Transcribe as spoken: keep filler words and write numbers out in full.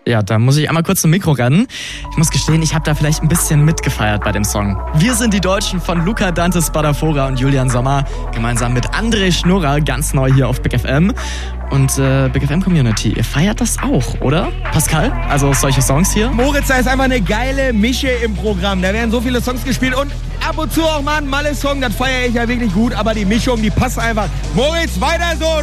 Ja, da muss ich einmal kurz zum Mikro rennen. Ich muss gestehen, ich habe da vielleicht ein bisschen mitgefeiert bei dem Song. Wir sind die Deutschen von Luca Dante Spadafora und Julian Sommer, gemeinsam mit André Schnurrer, ganz neu hier auf Big F M. Und äh, Big F M Community, ihr feiert das auch, oder? Pascal, also solche Songs hier? Moritz, da ist einfach eine geile Mische im Programm. Da werden so viele Songs gespielt und ab und zu auch mal ein Malle-Song, das feiere ich ja wirklich gut. Aber die Mischung, die passt einfach. Moritz, weiter so!